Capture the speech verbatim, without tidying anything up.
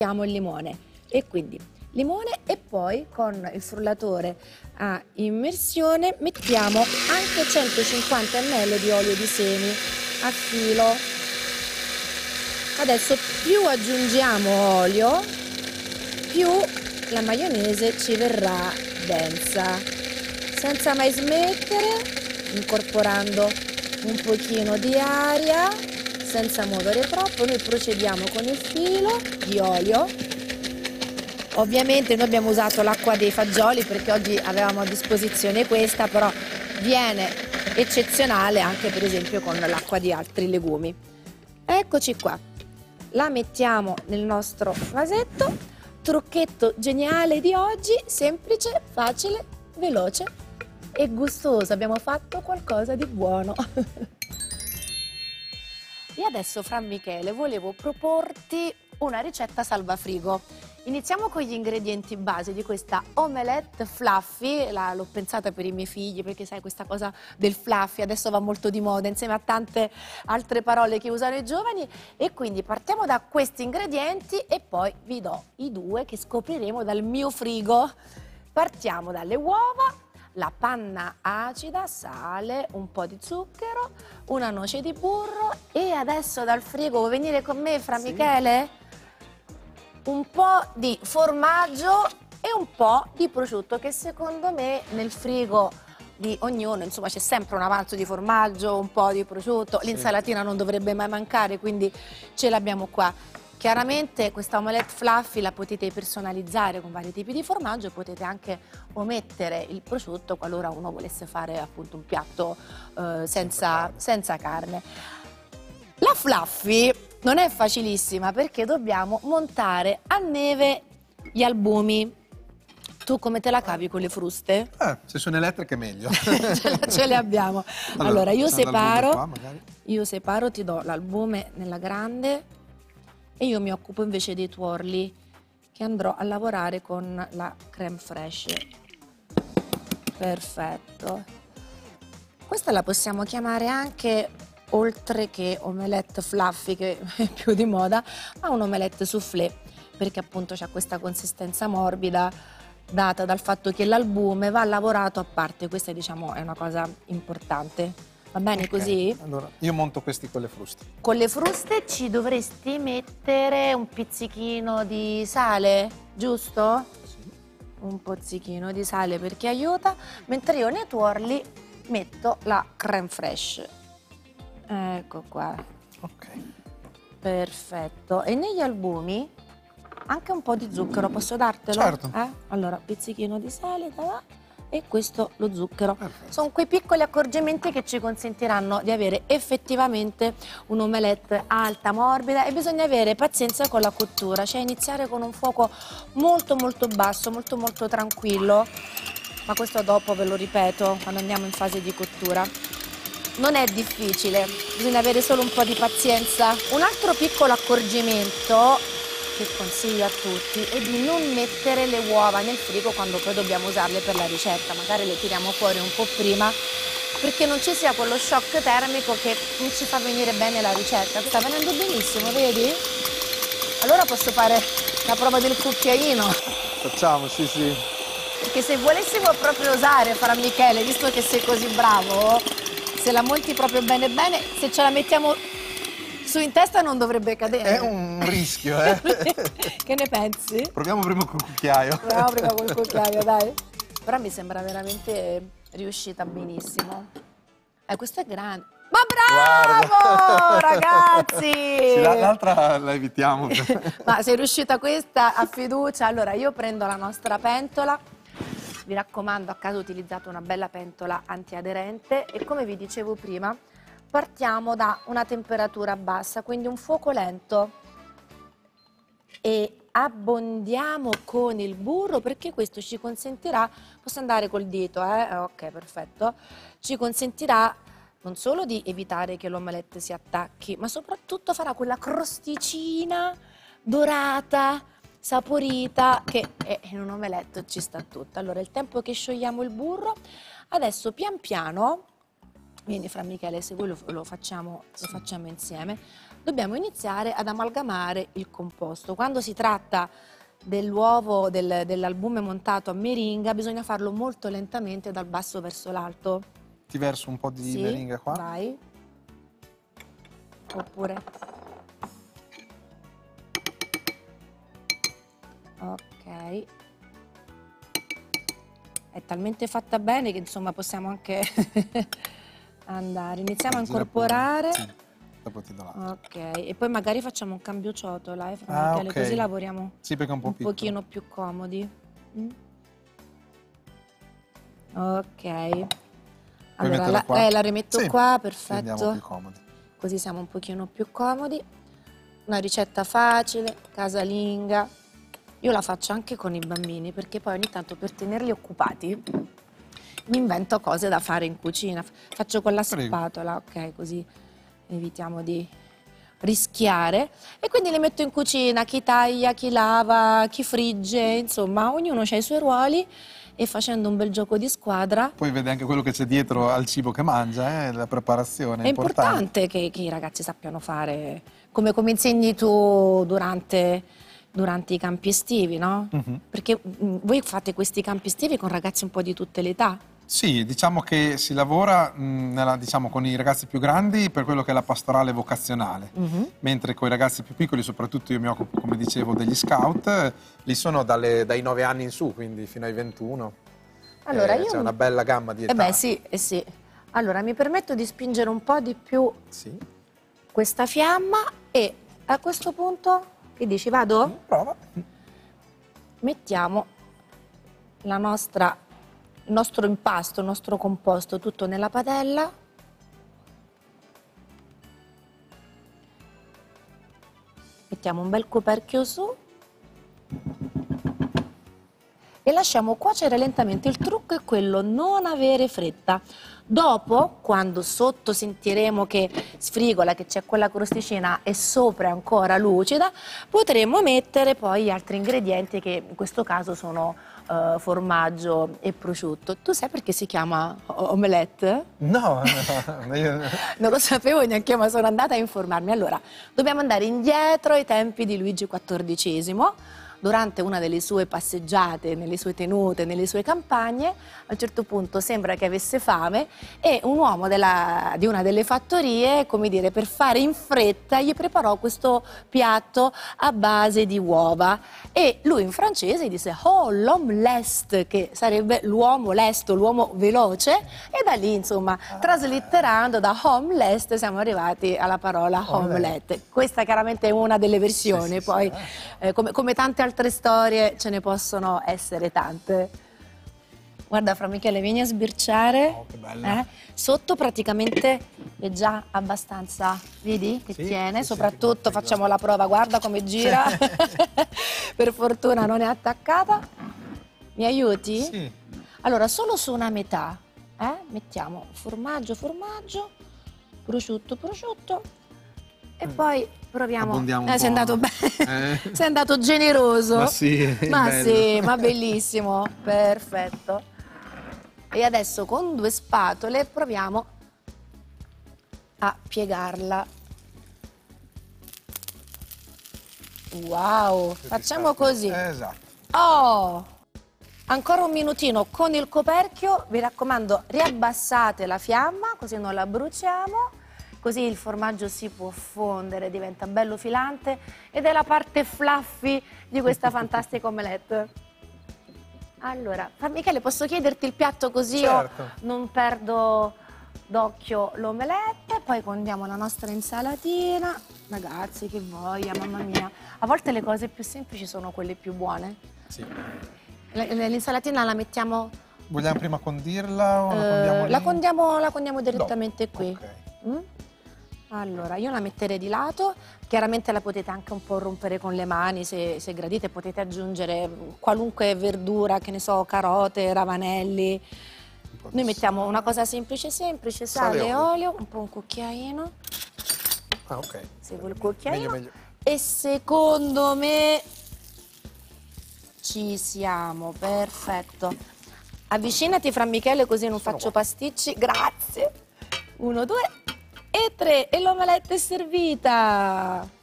mettiamo il limone e quindi limone e poi con il frullatore a immersione mettiamo anche centocinquanta millilitri di olio di semi a filo. Adesso più aggiungiamo olio, più la maionese ci verrà densa, senza mai smettere, incorporando un pochino di aria, senza muovere troppo. Noi procediamo con il filo di olio. Ovviamente noi abbiamo usato l'acqua dei fagioli perché oggi avevamo a disposizione questa, però viene eccezionale anche per esempio con l'acqua di altri legumi. Eccoci qua, la mettiamo nel nostro vasetto, trucchetto geniale di oggi, semplice, facile, veloce e gustoso, abbiamo fatto qualcosa di buono. E adesso, Fra Michele, volevo proporti una ricetta salvafrigo. Iniziamo con gli ingredienti base di questa omelette fluffy. L'ho pensata per i miei figli perché sai questa cosa del fluffy adesso va molto di moda insieme a tante altre parole che usano i giovani, e quindi partiamo da questi ingredienti e poi vi do i due che scopriremo dal mio frigo. Partiamo dalle uova, la panna acida, sale, un po' di zucchero, una noce di burro e adesso dal frigo vuoi venire con me, Fra Sì. Michele? Un po' di formaggio e un po' di prosciutto che secondo me nel frigo di ognuno, insomma, c'è sempre un avanzo di formaggio, un po' di prosciutto, Sì. L'insalatina non dovrebbe mai mancare, quindi ce l'abbiamo qua. Chiaramente questa omelette fluffy la potete personalizzare con vari tipi di formaggio, potete anche omettere il prosciutto qualora uno volesse fare appunto un piatto eh, senza, senza carne. La fluffy non è facilissima perché dobbiamo montare a neve gli albumi. Tu come te la cavi con le fruste? Eh, se sono elettriche meglio. ce, ce le abbiamo. Allora, allora io facciamo l'albume separo, qua, magari. io separo, ti do l'albume nella grande e io mi occupo invece dei tuorli che andrò a lavorare con la crème fraîche. Perfetto. Questa la possiamo chiamare anche, oltre che omelette fluffy, che è più di moda, ma un omelette soufflé, perché appunto c'ha questa consistenza morbida data dal fatto che l'albume va lavorato a parte. Questa diciamo è una cosa importante. Va bene, okay, così? Allora, io monto questi con le fruste. Con le fruste ci dovresti mettere un pizzichino di sale, giusto? Sì. Un pozzichino di sale perché aiuta, mentre io nei tuorli metto la crème fraîche. Ecco qua. Ok. Perfetto. E negli albumi anche un po' di zucchero, posso dartelo? Certo. Eh? Allora, pizzichino di sale, da là, e questo lo zucchero. Perfetto. Sono quei piccoli accorgimenti che ci consentiranno di avere effettivamente un'omelette alta, morbida, e bisogna avere pazienza con la cottura, cioè iniziare con un fuoco molto molto basso, molto molto tranquillo, ma questo dopo ve lo ripeto quando andiamo in fase di cottura. Non è difficile, bisogna avere solo un po' di pazienza. Un altro piccolo accorgimento che consiglio a tutti è di non mettere le uova nel frigo quando poi dobbiamo usarle per la ricetta, magari le tiriamo fuori un po' prima perché non ci sia quello shock termico che non ci fa venire bene la ricetta. Sta venendo benissimo, vedi? Allora posso fare la prova del cucchiaino. Facciamo, sì, sì. Perché se volessimo proprio usare, Fra Michele, visto che sei così bravo, se la monti proprio bene bene, se ce la mettiamo su in testa non dovrebbe cadere. È un rischio, eh? Che ne pensi? Proviamo prima col cucchiaio. Proviamo prima col cucchiaio, dai. Però mi sembra veramente riuscita benissimo. Eh, questo è grande. Ma bravo, ragazzi! Sì, l'altra la evitiamo. Ma sei riuscita questa a fiducia? Allora, io prendo la nostra pentola. Vi raccomando, a casa utilizzate una bella pentola antiaderente e come vi dicevo prima, partiamo da una temperatura bassa, quindi un fuoco lento, e abbondiamo con il burro perché questo ci consentirà, posso andare col dito, eh? Ok, perfetto, ci consentirà non solo di evitare che l'omelette si attacchi, ma soprattutto farà quella crosticina dorata, saporita, che in un omelette ci sta tutta. Allora, il tempo che sciogliamo il burro, adesso pian piano, vieni Fra Michele, se voi lo, lo, facciamo, lo facciamo insieme, dobbiamo iniziare ad amalgamare il composto. Quando si tratta dell'uovo, del, dell'albume montato a meringa, bisogna farlo molto lentamente dal basso verso l'alto. Ti verso un po' di Sì, meringa qua. vai. Oppure... Ok. È talmente fatta bene che insomma possiamo anche andare. Iniziamo a Gira incorporare. pure. Sì, dopo ti do l'altro. Ok, e poi magari facciamo un cambio ciotola, eh, Fra Ah, Michele, ok. così lavoriamo Sì, perché è un po' un piccolo. pochino più comodi. Mm? Ok. Allora metterla la, qua? eh, la rimetto Sì, qua, Ci andiamo perfetto. più comodi. Così siamo un pochino più comodi. Una ricetta facile, casalinga. Io la faccio anche con i bambini perché poi ogni tanto per tenerli occupati mi invento cose da fare in cucina. Faccio con la Prego. spatola, ok, così evitiamo di rischiare. E quindi li metto in cucina, chi taglia, chi lava, chi frigge, insomma, ognuno ha i suoi ruoli e facendo un bel gioco di squadra. Poi vede anche quello che c'è dietro al cibo che mangia, eh, la preparazione. È importante che, che i ragazzi sappiano fare, come, come insegni tu durante, durante i campi estivi, no? Mhm. Perché mh, voi fate questi campi estivi con ragazzi un po' di tutte le età. Sì, diciamo che si lavora mh, nella- diciamo, con i ragazzi più grandi per quello che è la pastorale vocazionale, Mhm. mentre con i ragazzi più piccoli, soprattutto io mi occupo, come dicevo, degli scout, eh, li sono dalle- dai nove anni in su, quindi fino ai ventuno. Allora, Eh, io... C'è una bella gamma di età. Eh beh, sì, eh sì. Allora, mi permetto di spingere un po' di più Sì. questa fiamma e a questo punto, che dici, vado? Prova. Mettiamo la nostra, il nostro impasto, il nostro composto tutto nella padella. Mettiamo un bel coperchio su e lasciamo cuocere lentamente. Il trucco è quello, non avere fretta. Dopo, quando sotto sentiremo che sfrigola, che c'è quella crosticina e sopra è ancora lucida, potremo mettere poi gli altri ingredienti che in questo caso sono eh, formaggio e prosciutto. Tu sai perché si chiama omelette? No, no, io- Non lo sapevo neanche io, ma sono andata a informarmi. Allora, dobbiamo andare indietro ai tempi di Luigi quattordicesimo. Durante una delle sue passeggiate, nelle sue tenute, nelle sue campagne, a un certo punto sembra che avesse fame e un uomo della- di una delle fattorie, come dire, per fare in fretta, gli preparò questo piatto a base di uova. E lui in francese disse "Oh, l'homme leste", che sarebbe l'uomo lesto, l'uomo veloce, e da lì, insomma, traslitterando da home leste siamo arrivati alla parola omelette. Questa chiaramente è una delle versioni, Sì, sì, poi sì, eh, come, come tante altre storie ce ne possono essere tante. Guarda, Fra Michele, vieni a sbirciare. Oh, che bella. Eh? Sotto praticamente è già abbastanza, vedi che Sì, tiene, sì, sì, soprattutto sì, facciamo la prova, guarda come gira. Per fortuna non è attaccata. Mi aiuti? Sì. Allora, solo su una metà, eh? Mettiamo formaggio, formaggio, prosciutto, prosciutto e poi proviamo. Abbondiamo un Eh, sei po'. andato bene, Eh. sei andato generoso. Ma sì, Ma bello. sì, ma bellissimo, perfetto. E adesso con due spatole proviamo a piegarla. Wow, facciamo così. Esatto. Oh! Ancora un minutino con il coperchio, vi raccomando riabbassate la fiamma così non la bruciamo, così il formaggio si può fondere, diventa bello filante ed è la parte fluffy di questa fantastica omelette. Allora, Fra Michele, posso chiederti il piatto così Certo. io non perdo d'occhio l'omelette, poi condiamo la nostra insalatina. Ragazzi, che voglia, mamma mia. A volte le cose più semplici sono quelle più buone. Sì. L- L'insalatina la mettiamo, Vogliamo prima condirla o la eh, condiamo lì? la condiamo, la condiamo direttamente Dopo. qui. Ok. Mm? Allora, io la metterei di lato, chiaramente la potete anche un po' rompere con le mani se, se gradite, potete aggiungere qualunque verdura, che ne so, carote, ravanelli. Un po' di Noi mettiamo sale. una cosa semplice semplice, sale, Sale e olio. olio. Un po' un cucchiaino, Ah, ok. seguo il cucchiaino. Meglio, meglio. E secondo me ci siamo, perfetto. Avvicinati Fra Michele così non Sono faccio qua. pasticci, grazie. Uno, due e e tre e l'omelette è servita.